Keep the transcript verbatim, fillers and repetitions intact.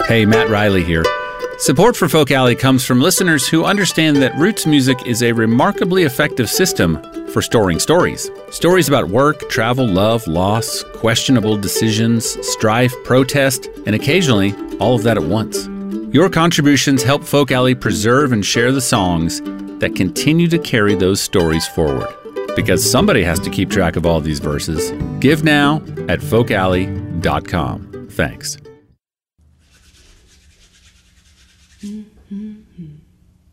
Hey, Matt Riley here. Support for Folk Alley comes from listeners who understand that roots music is a remarkably effective system for storing stories. Stories about work, travel, love, loss, questionable decisions, strife, protest, and occasionally all of that at once. Your contributions help Folk Alley preserve and share the songs that continue to carry those stories forward. Because somebody has to keep track of all these verses. Give now at folk alley dot com. Thanks. Mm.